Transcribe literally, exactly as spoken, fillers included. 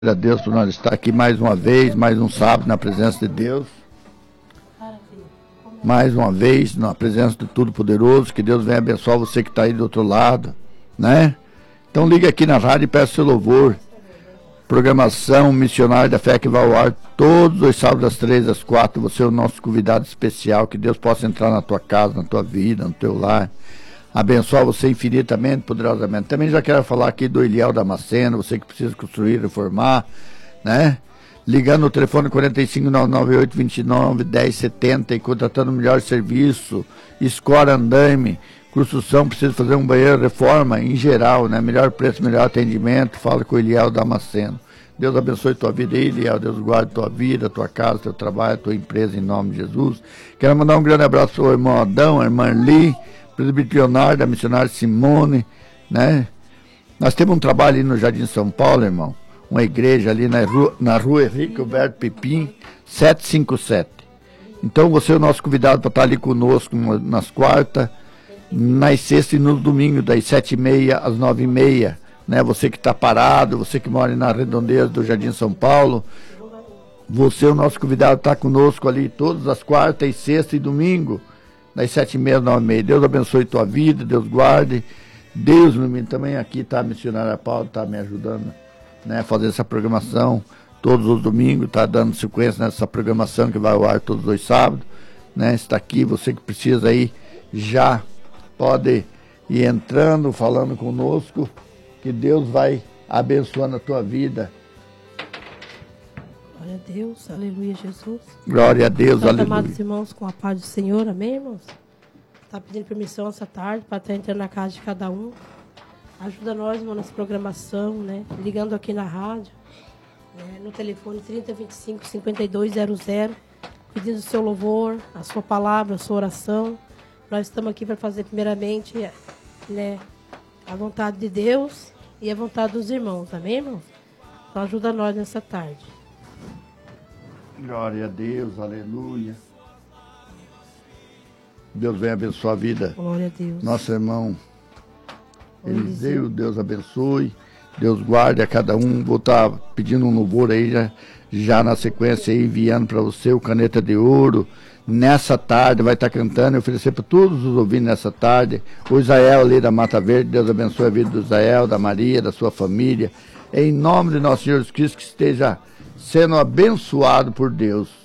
A Deus por nós estar aqui mais uma vez, mais um sábado na presença de Deus. Mais uma vez na presença do Todo-Poderoso. Que Deus venha abençoar você que está aí do outro lado, né? Então liga aqui na rádio e peça seu louvor. Programação Missionário da Fé que vai ao ar todos os sábados às três, às quatro. Você é o nosso convidado especial. Que Deus possa entrar na tua casa, na tua vida, no teu lar. Abençoar você infinitamente, poderosamente. Também já quero falar aqui do Eliel Damasceno, você que precisa construir, reformar, né? Ligando no telefone quarenta e cinco, nove nove oito, vinte e nove, dez setenta e contratando o melhor serviço, Escora Andaime, construção, precisa fazer um banheiro, reforma em geral, né? Melhor preço, melhor atendimento, fala com o Eliel Damasceno. Deus abençoe tua vida aí, Eliel, Deus guarde tua vida, tua casa, teu trabalho, tua empresa, em nome de Jesus. Quero mandar um grande abraço para o irmão Adão, a irmã Li, presbiterianário da missionária Simone, né? Nós temos um trabalho ali no Jardim São Paulo, irmão, uma igreja ali na rua, na rua Henrique Alberto Pepim, setecentos e cinquenta e sete. Então você é o nosso convidado para estar ali conosco nas quartas, nas sextas e nos domingos, das sete e meia às nove e meia, né? Você que está parado, você que mora na redondeza do Jardim São Paulo, você é o nosso convidado para estar conosco ali todas as quartas, sexta e domingo, das sete e meia às nove e meia. Deus abençoe tua vida, Deus guarde. Deus, meu menino, também aqui está a missionária Paulo, está me ajudando, né, a fazer essa programação todos os domingos, está dando sequência nessa programação que vai ao ar todos os sábados, né? Está aqui, você que precisa aí, já pode ir entrando, falando conosco, que Deus vai abençoando a tua vida. Glória a Deus, aleluia, Jesus. Glória a Deus, Então, aleluia. amados irmãos, com a paz do Senhor, amém, irmãos? Está pedindo permissão essa tarde para estar entrando na casa de cada um. Ajuda nós, irmão, nessa programação, né? Ligando aqui na rádio, né? No telefone trinta, vinte e cinco, cinquenta e dois zero zero, pedindo o seu louvor, a sua palavra, a sua oração. Nós estamos aqui para fazer primeiramente, né, a vontade de Deus e a vontade dos irmãos, amém, irmãos? Então ajuda nós nessa tarde. Glória a Deus, aleluia. Deus venha abençoar a vida. Glória a Deus. Nosso irmão Eliseu, Deus abençoe, Deus guarde a cada um. Vou estar pedindo um louvor aí, já, já na sequência aí, enviando para você o Caneta de Ouro. Nessa tarde vai estar cantando e oferecer para todos os ouvintes nessa tarde. O Israel ali da Mata Verde, Deus abençoe a vida do Israel, da Maria, da sua família. Em nome de nosso Senhor Jesus Cristo, que esteja sendo abençoado por Deus.